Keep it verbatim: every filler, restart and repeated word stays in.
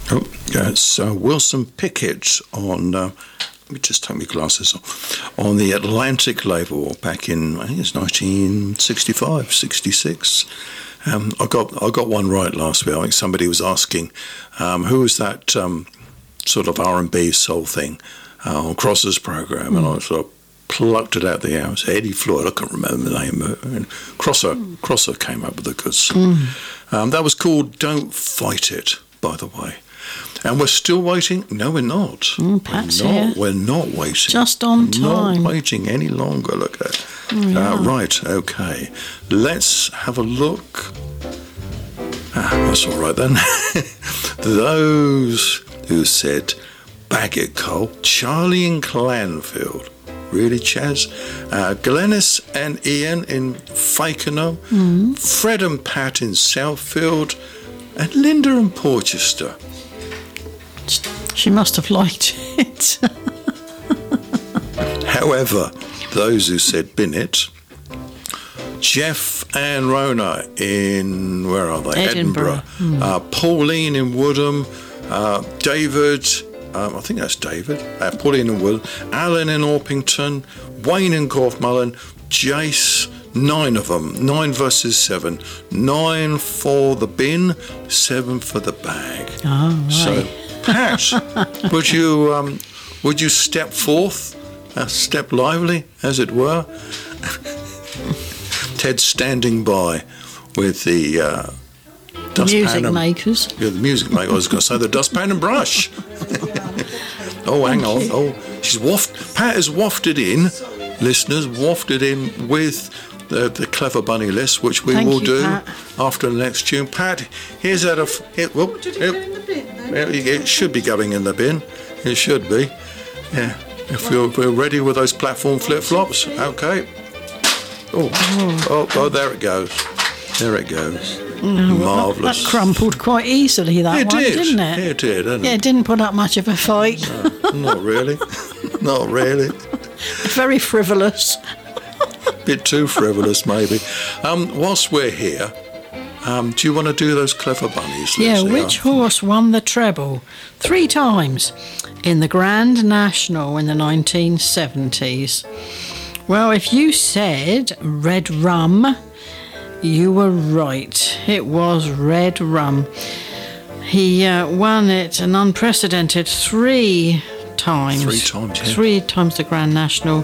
Oh, yeah, it's uh, Wilson Pickett on, uh, let me just take my glasses off, on the Atlantic label back in, I think it's nineteen sixty-five, sixty-six. Um, I got I got one right last week. I think somebody was asking, um, who was that um, sort of R and B soul thing uh, on Crosser's program, mm. and I sort of plucked it out the air. It was Eddie Floyd. I can't remember the name of it. And Crosser, mm. Crosser came up with the goods. Mm. Um, that was called "Don't Fight It," by the way. And we're still waiting? No, we're not. Mm, Pat's we're not, here. We're not waiting. Just on time. Not waiting any longer. Look at it. Oh, yeah. uh, right, okay. Let's have a look. Ah, that's all right then. Those who said Baggett Cole, Charlie in Clanfield. Really, Chaz? Uh, Glennis and Ian in Fakenham. Mm-hmm. Fred and Pat in Southfield. And Linda in Porchester. She must have liked it. However, those who said Binnett, Jeff and Rona in, where are they? Edinburgh. Edinburgh. Mm. Uh, Pauline in Woodham, uh, David, um, I think that's David, uh, Pauline in Woodham, Alan in Orpington, Wayne in Corfmullen, Jace, nine of them, nine versus seven, nine for the bin, seven for the bag. Oh, right. So, Pat, would you um, would you step forth, uh, step lively, as it were? Ted's standing by with the uh, dustpan music and, makers. Yeah, the music maker. I was going to say the dustpan and brush. Oh, hang on. Oh, she's waft. Pat has wafted in, listeners, wafted in with the, the Clever Bunny list, which we Thank will you, do Pat. after the next tune. Pat, here's out of. Here, whoop, Did it here, go in the bin then? it should be going in the bin. It should be. Yeah. If you're, we're ready with those platform flip-flops, okay. Oh, oh, oh, there it goes. There it goes. No, Marvellous. That crumpled quite easily, that It one, did. didn't it? It did, didn't Yeah, it? it didn't put up much of a fight. No, not really. Not really. Very frivolous. Bit too frivolous, maybe. Um, whilst we're here, um, do you want to do those Clever Bunnies? Yeah, Lucy? which horse won the treble three times in the Grand National in the nineteen seventies? Well, if you said Red Rum, you were right. It was Red Rum. He uh, won it an unprecedented three times. Three times, yeah. Three times the Grand National.